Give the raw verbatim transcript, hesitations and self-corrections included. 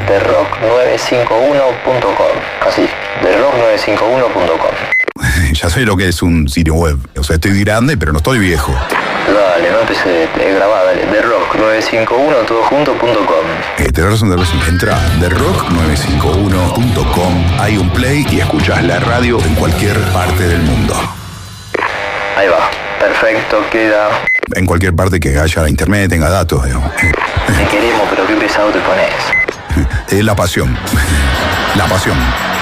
the rock nueve cinco uno punto com. Así, the rock nueve cinco uno punto com. Ya sé lo que es un sitio web. O sea, estoy grande, pero no estoy viejo. Dale, no empecé, te grabá, dale. the rock nueve cinco uno todo junto punto com. Eh, tenés razón, tenés razón. Entra a the rock nueve cinco uno punto com. Hay un play y escuchás la radio en cualquier parte del mundo. Ahí va, perfecto, queda. En cualquier parte que haya internet, tenga datos, digamos. Te queremos, pero qué pesado te pones. Es la pasión. La pasión.